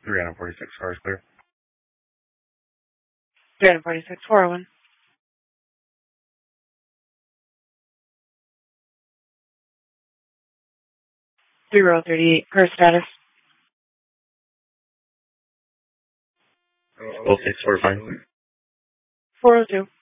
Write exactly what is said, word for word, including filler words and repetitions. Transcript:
three hundred forty-six cars clear. three hundred forty-six, four oh one. three row thirty-eight, car status. Both six four five. four oh two.